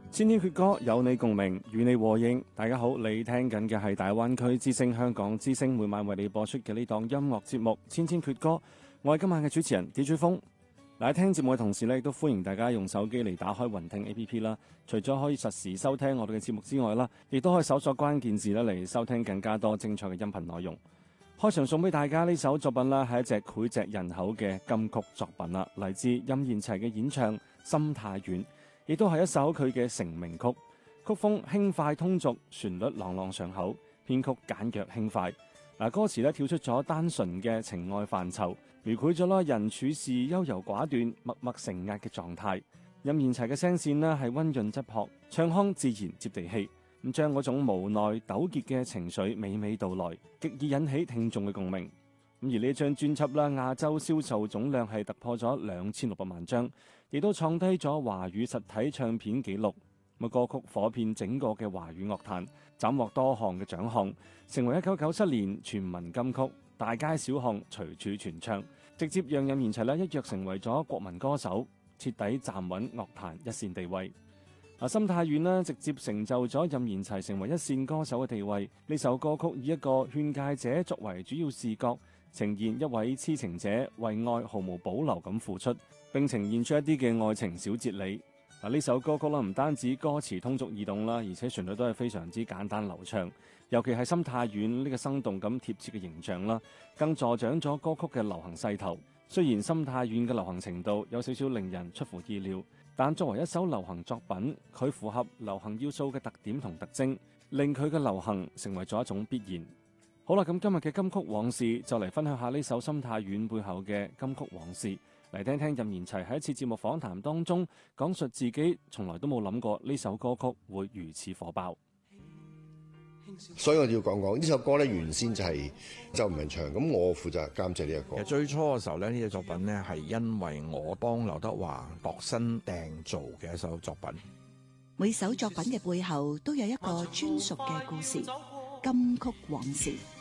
千千闕歌有你共鳴，與你和應。大家好，你聽緊嘅係大灣區之聲香港之聲每晚為你播出嘅呢檔音樂節目《千千闕歌》。我係今晚嘅主持人 DJ 風。喺聽節目嘅同時呢，亦都歡迎大家用手機嚟打開雲聽 APP 啦。除咗可以實時收聽我哋嘅節目之外啦，亦都可以搜索關鍵字嚟收聽更加多精彩嘅音頻內容。開場送俾大家呢首作品啦，係一隻膾炙人口嘅金曲作品啦，嚟自任賢齊嘅演唱《心太軟》，亦都係一首佢嘅成名曲。曲風輕快通俗，旋律朗朗上口，編曲簡約輕快。歌詞咧跳出咗單純嘅情愛範疇，描繪咗人處事優柔寡斷、默默承壓嘅狀態。任賢齊嘅聲線咧係溫潤質樸，唱腔自然接地氣，咁將嗰種無奈糾結嘅情緒娓娓道來，極易引起聽眾嘅共鳴。而呢張專輯啦，亞洲銷售總量係突破咗2600萬張，亦都創低咗華語實體唱片紀錄。歌曲火遍整個嘅華語樂壇，斬獲多項嘅獎項，成為1997年全民金曲，大街小巷隨處傳唱，直接讓任賢齊一躍成為咗國民歌手，徹底站穩樂壇一線地位。心太軟直接成就咗任賢齊成為一線歌手嘅地位。呢首歌曲以一個勸誡者作為主要視角，呈現一位痴情者為愛毫無保留咁付出，並呈現出一啲嘅愛情小哲理。呢首歌曲唔單止歌詞通俗易懂啦，而且旋律都係非常之簡單流暢，尤其係心太軟呢個生動咁貼切嘅形象啦，更助長咗歌曲嘅流行勢頭。雖然心太軟嘅流行程度有少少令人出乎意料，但作為一首流行作品，佢符合流行要素嘅特點同特徵，令佢嘅流行成為咗一種必然。好啦，咁今日嘅金曲往事就嚟分享下呢首心太軟背後嘅金曲往事。嚟聽聽任賢齊喺一次節目訪談當中講述自己從來都冇諗過呢首歌曲會如此火爆。 所以我要講呢首歌咧，原先就係周文唱，咁我負責監製呢一個。 其實最初嘅時候咧，呢隻作品咧係因為我幫劉德華度身訂造嘅一首作品。 每首作品嘅背後都有一個專屬嘅故事，金曲往事。